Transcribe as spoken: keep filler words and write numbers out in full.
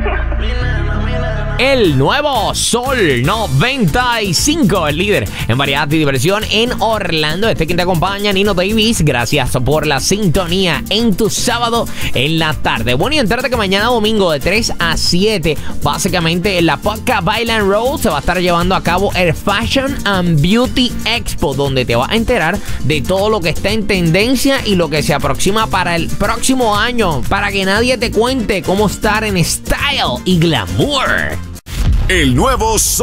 El nuevo Sol noventa y cinco, el líder en variedad y diversión en Orlando. Este quien te acompaña, Nino Davis. Gracias por la sintonía en tu sábado en la tarde. Bueno, y entérate que mañana domingo de tres a siete, básicamente en la Podcast Bailan Road, se va a estar llevando a cabo el Fashion and Beauty Expo, donde te vas a enterar de todo lo que está en tendencia y lo que se aproxima para el próximo año, para que nadie te cuente cómo estar en style y glamour. El nuevo Sol